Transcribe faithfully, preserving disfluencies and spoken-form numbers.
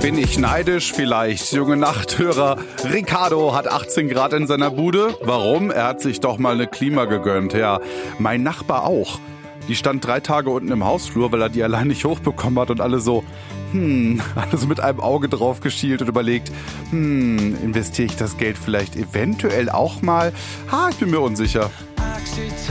Bin ich neidisch? Vielleicht. Junge Nachthörer, Ricardo hat achtzehn Grad in seiner Bude. Warum? Er hat sich doch mal eine Klima gegönnt. Ja, mein Nachbar auch. Die stand drei Tage unten im Hausflur, weil er die allein nicht hochbekommen hat und alle so, hm, alle so mit einem Auge drauf geschielt und überlegt, hm, investiere ich das Geld vielleicht eventuell auch mal? Ha, ich bin mir unsicher.